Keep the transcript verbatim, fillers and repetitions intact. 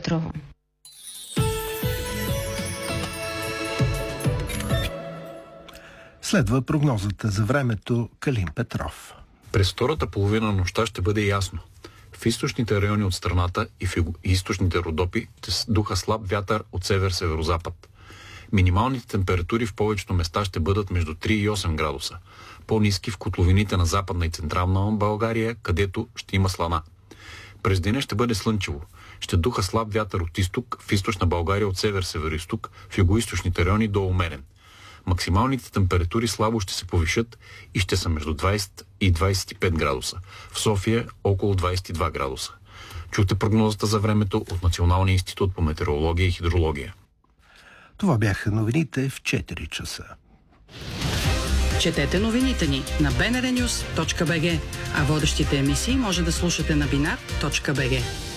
Петрова. Следва прогнозата за времето. Калин Петров. През втората половина на нощта ще бъде ясно. В източните райони от страната и в източните Родопи ще духа слаб вятър от север-северозапад. Минималните температури в повечето места ще бъдат между три и осем градуса. По-ниски в котловините на Западна и Централна България, където ще има слана. През деня ще бъде слънчево. Ще духа слаб вятър от изток, в източна България от север-североизток, в югоизточните райони до умерен. Максималните температури слабо ще се повишат и ще са между двайсет и двайсет и пет градуса. В София около двайсет и два градуса. Чухте прогнозата за времето от Националния институт по метеорология и хидрология. Това бяха новините в четири часа. Четете новините ни на би ен ар нюс точка би джи, а водещите емисии може да слушате на бинар точка би джи.